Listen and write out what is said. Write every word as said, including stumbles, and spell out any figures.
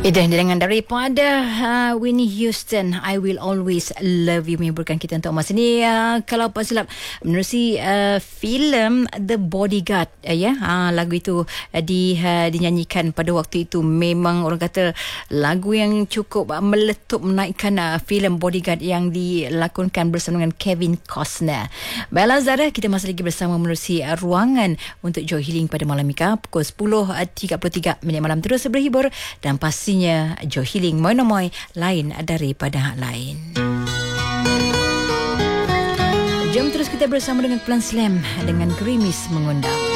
Ida dengan daripada uh, Whitney Houston, I Will Always Love You, menghiburkan kita untuk masa ni. Uh, kalau tak silap, menerusi uh, filem The Bodyguard, uh, ya, uh, lagu itu uh, di uh, dinyanyikan pada waktu itu. Memang orang kata lagu yang cukup uh, meletup menaikkan uh, filem Bodyguard yang dilakonkan bersama dengan Kevin Costner. Baiklah Zara, kita masih lagi bersama menerusi uh, ruangan untuk Joy Healing pada malam ini. Pukul sepuluh tiga puluh tiga minit malam terus berhibur dan pasti Joy Healing moy-moy lain daripada hak lain. Jom terus kita bersama dengan Plan Slam dengan Gerimis Mengundang.